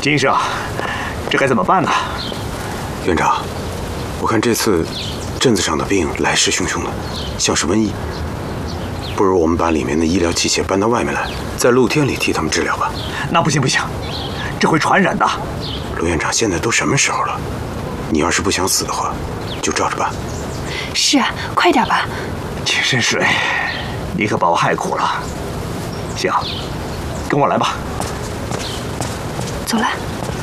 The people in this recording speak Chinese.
金医生，这该怎么办呢？ 院长，我看这次镇子上的病来势汹汹的，像是瘟疫。不如我们把里面的医疗器械搬到外面来，在露天里替他们治疗吧。 那不行不行，这会传染的。 陆院长，现在都什么时候了？你要是不想死的话，就照着办。 是啊，快点吧。 秦深水，你可把我害苦了。行，跟我来吧。 走了。